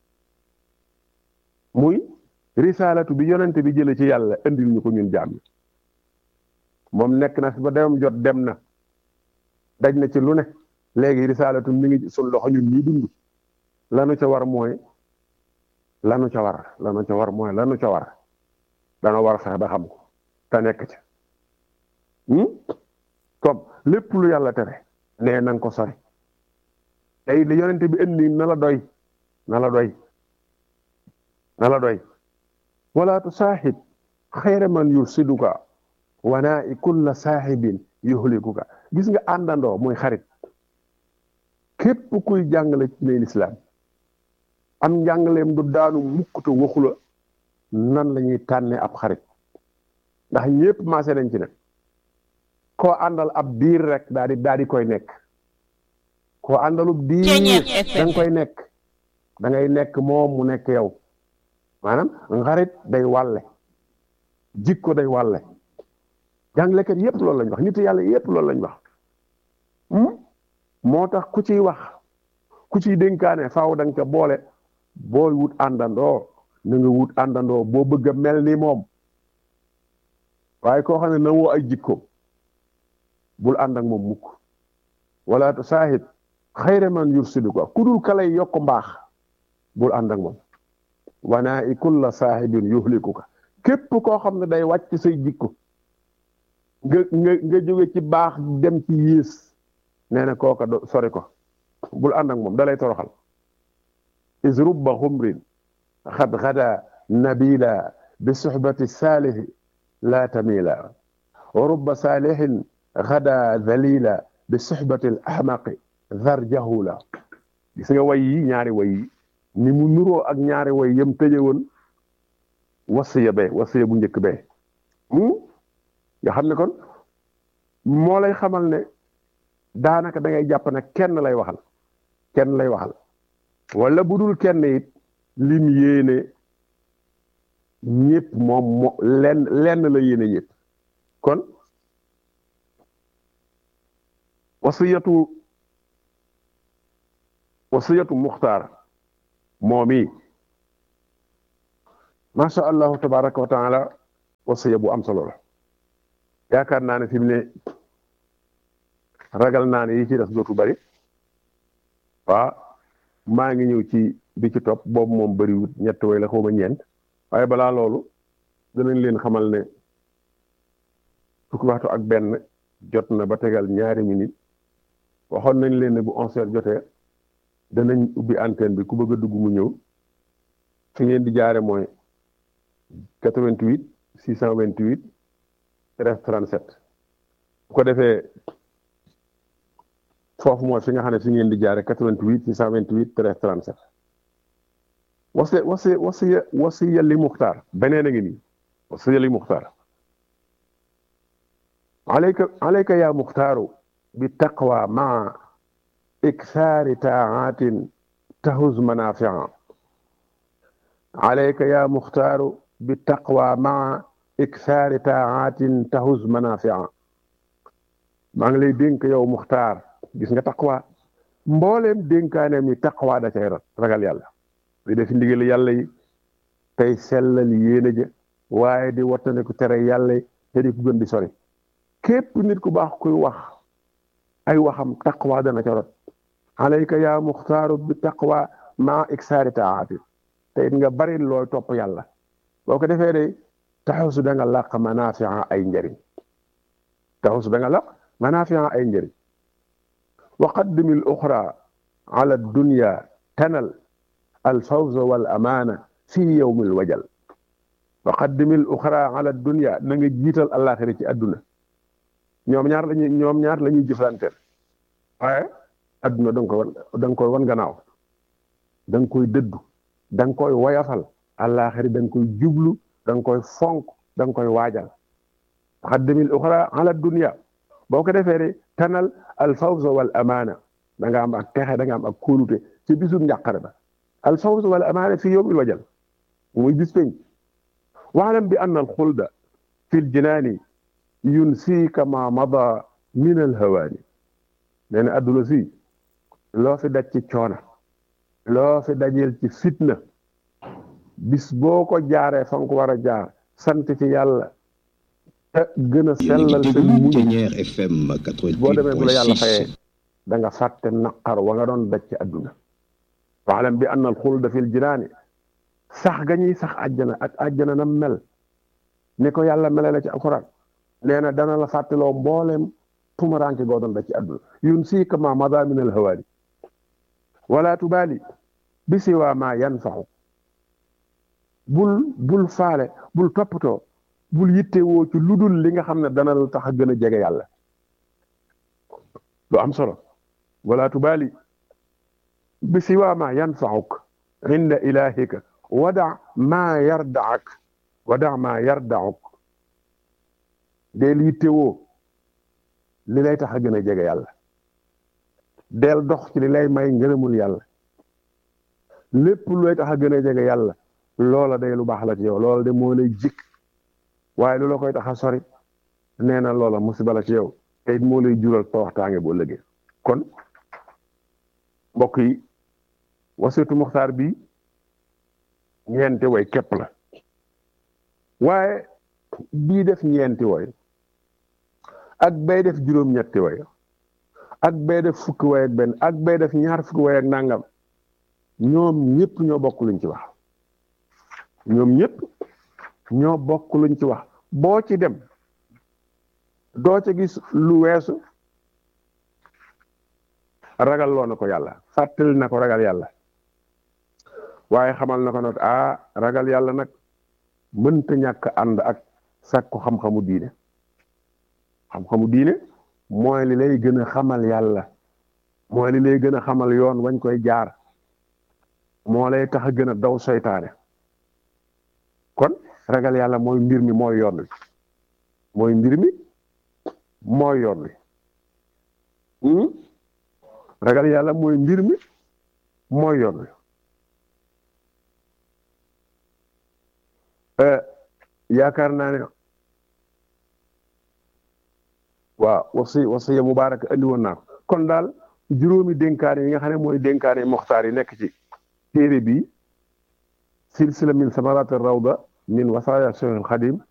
muy risaalatu bi yonente bi jëlee ci yàlla indil ñu ko ñun jaam yi moom nekk na fi ba demam jot dem na daj na ci lu ne léegi risaalatu mi ngi suñ loxo ñun ñii dund lanu ca war dana war a fexe ba xam ko te nekk ca comme lépp lu yàlla tere nee na nga ko sori tey li yonente bi indi na la doy wala tusaaxib xayra man yursiduka wanaa'i kulla saaxibin yuhlikuka gis nga àndandoo muy xarit képp kuy jàngale ci ne lislaam am njàngaleem du daanu mukkutu waxula nan la ñuy tànnee ab xarit ndax ñépp maase nañ ci ne koo àndal ab diir rek daal di koy nekk koo àndalub diir da nga koy nekk da ngay nekk moom mu nekk yow maanaam xarit day wàlle jikko day wàlle jàngalekat yépp loolu lañ wax nit yàlla yépp loolu lañ wax moo tax ku ciy wax ku ciy dénkaane faaw da nga ca booy wut àndandoo na nga wut àndandoo boo bëgg a mel ni moom waaye koo xam ne na woo ay jikko bul ànd ak moom mukk wala tusaahib xayra man yursiduka ku dul ka lay yokk mbaax bul ànd ak moom wanaa'i kulla saahibin yuhlikuka képp koo xam ne day wàcc say jikko nga jóge ci baax dem ci yées nee na kooka sori ko bul ànd ak moom dalay toroxal is rubba xumrin xad xada nabila bi suxbati saalihi laa tamila wa rubba saalihin xada dalila bi suxbati al ahmaqi dhar jahula gis nga way yi ñaari way yi ni mu nuroo ak ñaari way yam tëje woon wasiya bu njëkk bee nga xam ne kon moo lay xamal ne daanaka da ngay jàpp ne kenn lay waxal wala bu dul kenn it lim yéene ñëpp moom lenn la yéene ñëpp kon wasiyatu muxtaar moom yi macha allahu tabaraka wa taala wasiya bu am solo la yaakaar naa ne fi mu ne ragal naa ne yi ci des dootu bari waaw maa ngi ñëw ci bi ci topp boobu moom bariwut ñett way la xaw ma ñeent waaye balaa loolu danañ leen xamal ne fukki waxtu ak benn jot na ba tegal ñaari minute waxoon nañ leen ne bu 11h jotee danañ ubbi antenne bi ku bëgg a dugg mu ñëw fi ngeen di jaare mooy 88 628 13 37 bu ko defee foofu mooy fi nga xam ne fi ngeen di jaare 88 628 13 37 wasiya li muxtaar beneen a ngi nii wasiya li muxtaar alayka ya muxtaaru bi taqwa maa iksaari taatin tahuz manafia alayka ya muxtaaru bi taqwa maa iksaari taatin tahuz manafia maa ngi lay dénk yow muxtaar gis nga taqwa mbooleem dénkaane mi taqwa da cay ragal yàlla di def ndigal yàlla yi tey sellal yéene ja waaye di wattane ku tere yàlla yi te di ku gën di sori képp nit ku baax kuy wax ay waxam taqwa dana ca rot alayka ya muxtaaru bi taqwa maa iksaari taati te it nga bari looy topp yàlla boo ko defee de taxusu da nga làq manafia ay njëriñ taxusu da nga làq manafia ay njëriñ wa qaddimi al uxra ala dunya tanal al fawza wal amaana fi yawmi al wajal wa qaddimi al uxra ala dunya na nga jiital àllaaxira ci àdduna ñoom ñaar la ñuy jëflanteel waaye àdduna da nga koy wan gannaaw da nga koy dëddu da nga koy woyafal àllaaxira da nga koy jublu da nga koy fonk da nga koy waajal qaddimil uxra ala dunya boo ko defee de tanal al fawza wal amaana da nga am ak texe da nga am ak kóolute ci bisum njàqare ba al fawza wal amaana fi yawmil wajal muy bis penc waalam bi anna al xulda fi l jinaani yunsiika ma mada min al hawaani nee na adduna si loo fi daj ci coona loo fi dajeel ci fitna bis boo ko jaaree fa nga ko war a jaar sant ci yàlla te gën a sellal sa muñ boo demee bu la yàlla fayee da nga fàtte naqar wa nga doon daj ci adduna waalam bi anna al xulda fi l jinaani sax ga ñuy sax àjjana ak àjjana na mel ni ko yàlla mele la ci alquran nee na dana la fàttaloo mbooleem tumuraanke goo doon daj ci adduna yunsiika ma mada min al hawaani wala tubaali bi siwa ma yanfaxu bul faale bul toppatoo bul yittewoo ci lu dul li nga xam ne dana la tax a gën a jege yàlla lu am solo wala tubaali bi siwa ma yanfaxuk inda ilahika wada ma yardauk del yittewoo li lay tax a gën a jege yàlla del dox ci li lay may ngërëmul yàlla lépp lu lay tax a gën a jege yàlla loola day lu baax la ci yow loola de moo lay jik waaye lu la koy tax a sori nee na loola musiba la ci yow te it moo lay jural toroxtaange boo lëgee kon mbokk yi wasitu muxtaar bi ñeenti way képp la waaye bii def ñeenti way ak bay def juróom-ñetti way ak bay def fukki way ak benn ak bay def ñaar fukki way ak nangam ñoom ñëpp ñoo bokk luñ ci wax ñoom ñëpp ñoo bokk luñ ci wax boo ci dem doo ca gis lu weesu ragal loo na ko yàlla fàttali na ko ragal yàlla waaye xamal na ko nag ragal yàlla nag mënta ñàkk ànd ak sàkku xam-xamu diine xam-xamu diine mooy li lay gën a xamal yàlla mooy li lay gën a xamal yoon wañ koy jaar moo lay tax a gën a daw seytaane kon ragal yàlla mooy mbir mi mooy yoon wi mooy mbir mi mooy yoon wi ragal yàlla mooy mbir mi mooy yoon wi yaakaar naa ne waaw wasiya mubaaraka andi woon naa ko kon daal juróomi dénkaane yi nga xam ne mooy dénkaane moxtaar yi nekk ci téere bi silsila min samaraati rawda min wasaaya Cheikh al Xadim